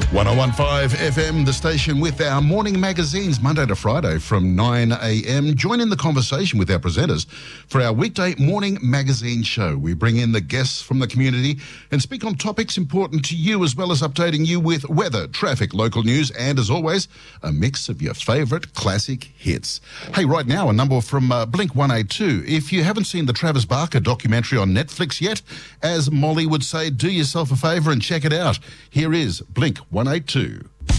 1015 FM, the station with our morning magazines, Monday to Friday from 9 a.m. Join in the conversation with our presenters for our weekday morning magazine show. We bring in the guests from the community and speak on topics important to you, as well as updating you with weather, traffic, local news, and as always, a mix of your favourite classic hits. Hey, right now, a number from Blink 182. If you haven't seen the Travis Barker documentary on Netflix yet, as Molly would say, do yourself a favour and check it out. Here is Blink 182.